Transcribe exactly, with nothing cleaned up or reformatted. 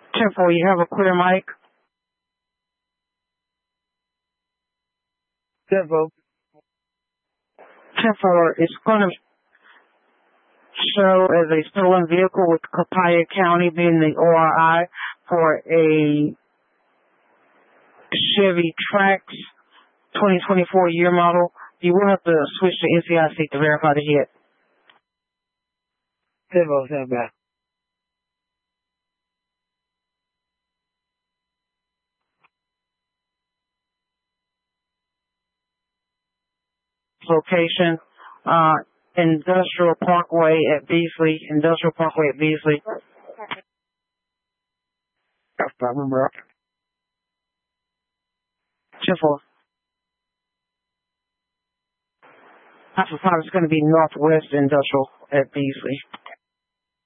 ten four, you have a clear mic? ten four. ten four, it's going to show as a stolen vehicle with Copiah County being the O R I for a Chevy Trax twenty twenty-four year model. You will have to switch to N C I C to verify the hit. ten four, stand by. Location, uh, Industrial Parkway at Beasley, Industrial Parkway at Beasley. That's problem, bro. ten four. Alpha five is going to be Northwest Industrial at Beasley.